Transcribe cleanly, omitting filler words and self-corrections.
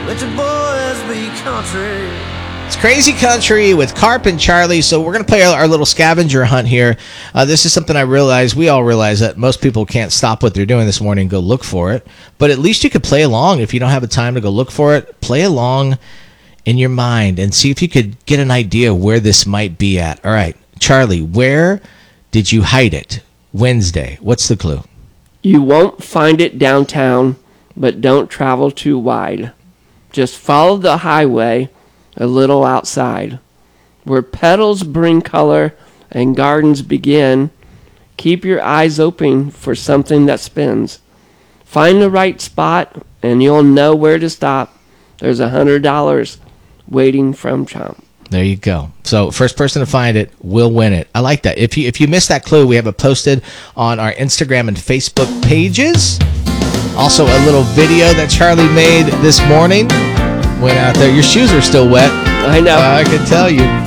Let your boys be country. It's Crazy Country with Carp and Charlie. So we're going to play our little scavenger hunt here. This is something I realize, we all realize that most people can't stop what they're doing this morning and go look for it. But at least you could play along. If you don't have the time to go look for it, play along in your mind and see if you could get an idea where this might be at. All right, Charlie, where did you hide it Wednesday? What's the clue? You won't find it downtown, but don't travel too wide. Just follow the highway a little outside. Where petals bring color and gardens begin, keep your eyes open for something that spins. Find the right spot and you'll know where to stop. There's $100 waiting from Chomp. There you go. So first person to find it will win it. I like that. If you missed that clue, we have it posted on our Instagram and Facebook pages. Also a little video that Charlie made this morning. Went out there. Your shoes are still wet. I know. I can tell you.